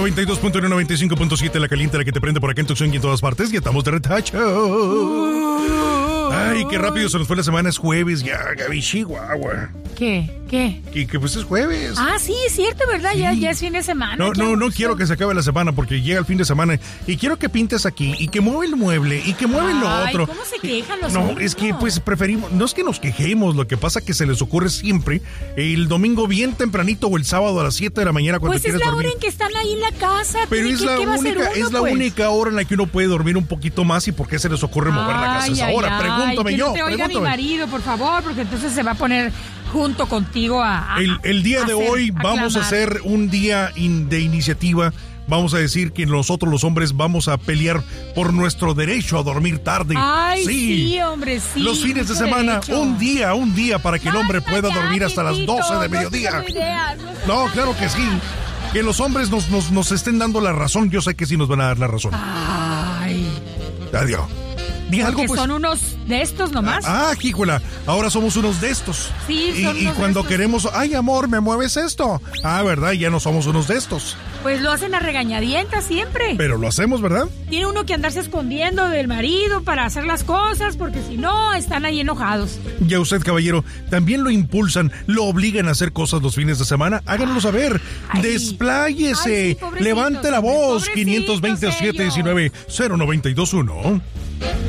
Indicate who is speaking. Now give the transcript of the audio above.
Speaker 1: 92.1, 95.7, la caliente, la que te prende por acá en Tucson y en todas partes. Ya estamos de retacho. Ay, qué rápido se nos fue la semana. Es jueves ya, Gaby, Chihuahua.
Speaker 2: ¿Qué?
Speaker 1: Que pues es jueves.
Speaker 2: Ah, sí, es cierto, ¿verdad? Sí. Ya es fin de semana.
Speaker 1: No quiero que se acabe la semana porque llega el fin de semana y quiero que pintes aquí y que mueve el mueble y que mueve lo otro.
Speaker 2: ¿Cómo se quejan los
Speaker 1: No, es que pues preferimos, no es que nos quejemos, lo que pasa que se les ocurre siempre el domingo bien tempranito o el sábado a las 7 de la mañana cuando quieres dormir.
Speaker 2: Pues es la hora en que están ahí en la casa.
Speaker 1: Pero es la única hora en la que uno puede dormir un poquito más. ¿Y por qué se les ocurre mover la casa a esa hora? Pregúntame yo.
Speaker 2: Que no te oiga mi marido, por favor, porque entonces se va a poner junto contigo
Speaker 1: el día de hoy vamos a hacer un día de iniciativa. Vamos a decir que nosotros los hombres vamos a pelear por nuestro derecho a dormir tarde.
Speaker 2: Ay, sí, hombre, sí.
Speaker 1: Los fines de semana, un día para que el hombre pueda dormir hasta las 12 de mediodía. No, claro que sí. Que los hombres nos estén dando la razón. Yo sé que sí nos van a dar la razón.
Speaker 2: Ay.
Speaker 1: Adiós.
Speaker 2: Porque son unos de estos nomás.
Speaker 1: Híjola, ahora somos unos de estos.
Speaker 2: Sí, son
Speaker 1: y cuando queremos, ay amor, ¿me mueves esto? ¿Verdad? Ya no somos unos de estos.
Speaker 2: Pues lo hacen a regañadientas siempre.
Speaker 1: Pero lo hacemos, ¿verdad?
Speaker 2: Tiene uno que andarse escondiendo del marido para hacer las cosas, porque si no, están ahí enojados.
Speaker 1: Y a usted, caballero, también lo impulsan, lo obligan a hacer cosas los fines de semana. Háganlo saber. Despláyese. Levante la voz. 520-719-0921.